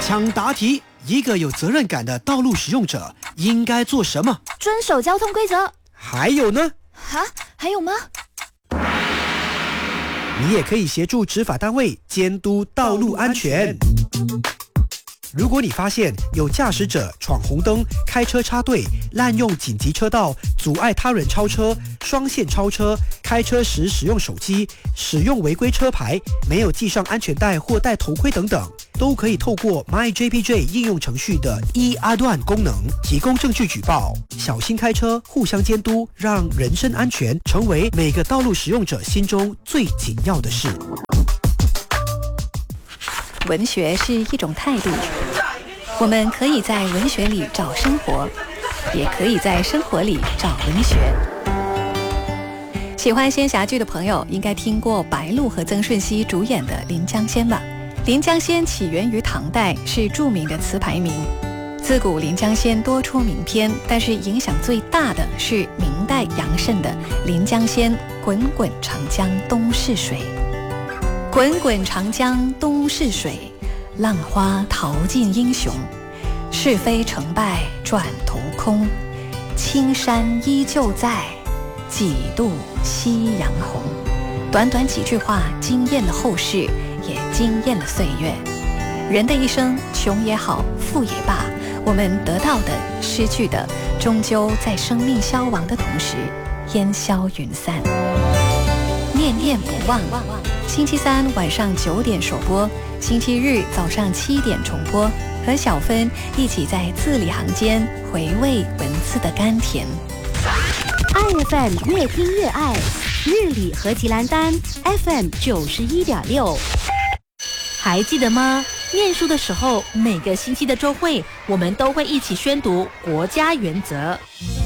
抢答题，一个有责任感的道路使用者应该做什么？ 遵守交通规则。 还有呢？ 还有吗？ 你也可以协助执法单位监督道路安全。如果你发现有驾驶者闯红灯、开车插队、滥用紧急车道、阻碍他人超车、双线超车、开车时使用手机、使用违规车牌、没有系上安全带或戴头盔等等，都可以透过 MyJPJ 应用程序的阿段功能提供证据举报。小心开车，互相监督，让人身安全成为每个道路使用者心中最紧要的事。 文学是一种态度，我们可以在文学里找生活，也可以在生活里找文学。喜欢仙侠剧的朋友应该听过白鹿和曾舜晞主演的《临江仙》吧？《临江仙》起源于唐代，是著名的词牌名。自古《临江仙》多出名篇，但是影响最大的是明代杨慎的《临江仙》，滚滚长江东逝水。滚滚长江东逝水，浪花淘尽英雄。是非成败转头空，青山依旧在，几度夕阳红。短短几句话惊艳了后世，也惊艳了岁月。人的一生，穷也好，富也罢，我们得到的、失去的，终究在生命消亡的同时烟消云散。念念不忘，星期三晚上9点首播，星期日早上7点重播，和小芬一起在字里行间回味文字的甘甜。 iFM 越听越爱，日理和吉兰丹 FM 91.6。还记得吗？念书的时候，每个星期的周会，我们都会一起宣读国家原则。